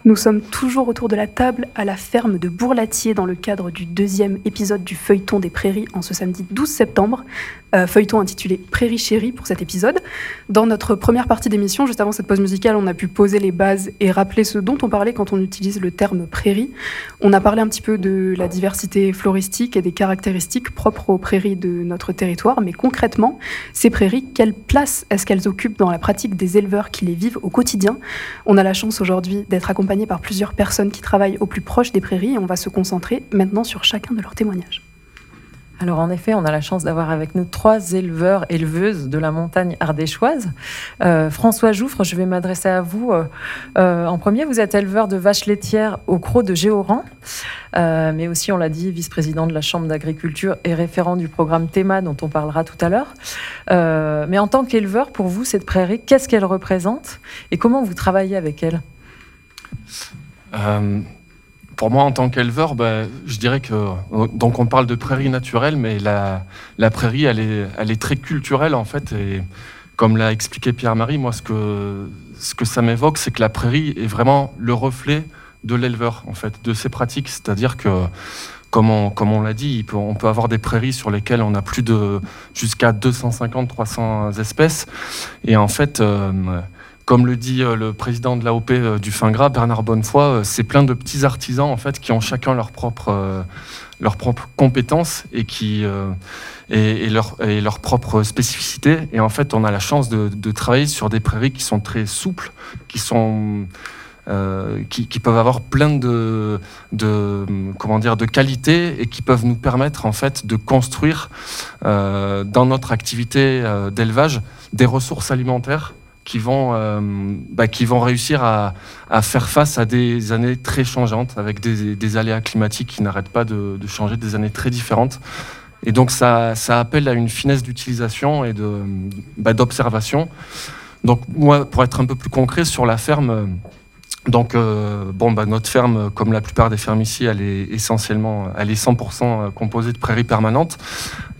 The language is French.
Nous sommes toujours autour de la table à la ferme de Bourlatier dans le cadre du 2e épisode du Feuilleton des Prairies en ce samedi 12 septembre. Feuilleton intitulé Prairie Chérie pour cet épisode. Dans notre première partie d'émission, juste avant cette pause musicale, on a pu poser les bases et rappeler ce dont on parlait quand on utilise le terme prairie. On a parlé un petit peu de la diversité floristique et des caractéristiques propres aux prairies de notre territoire, mais concrètement, ces prairies, quelle place est-ce qu'elles occupent dans la pratique des éleveurs qui les vivent au quotidien ? On a la chance aujourd'hui d'être accompagnés par plusieurs personnes qui travaillent au plus proche des prairies et on va se concentrer maintenant sur chacun de leurs témoignages. Alors en effet, on a la chance d'avoir avec nous 3 éleveurs, éleveuses de la montagne ardéchoise. François Jouffre, je vais m'adresser à vous en premier. Vous êtes éleveur de vaches laitières au Crau de Géoran, mais aussi, on l'a dit, vice-président de la Chambre d'agriculture et référent du programme TEMA dont on parlera tout à l'heure. Mais en tant qu'éleveur, pour vous, cette prairie, qu'est-ce qu'elle représente et comment vous travaillez avec elle ? Pour moi, en tant qu'éleveur, je dirais que... Donc, on parle de prairie naturelle, mais la prairie, elle est très culturelle, en fait. Et comme l'a expliqué Pierre-Marie, moi, ce que ça m'évoque, c'est que la prairie est vraiment le reflet de l'éleveur, en fait, de ses pratiques. C'est-à-dire que, comme on l'a dit, on peut avoir des prairies sur lesquelles on a plus de... jusqu'à 250-300 espèces. Et en fait... Comme le dit le président de l'AOP du Fingras, Bernard Bonnefoy, c'est plein de petits artisans en fait qui ont chacun leurs propres compétences et leurs propres spécificités. Et en fait, on a la chance de travailler sur des prairies qui sont très souples, qui peuvent avoir plein de qualités et qui peuvent nous permettre en fait de construire dans notre activité d'élevage des ressources alimentaires qui vont réussir à faire face à des années très changeantes, avec des aléas climatiques qui n'arrêtent pas de changer, des années très différentes. Et donc ça appelle à une finesse d'utilisation et d'observation. Donc moi, pour être un peu plus concret sur la ferme, notre ferme, comme la plupart des fermes ici, elle est 100% composée de prairies permanentes.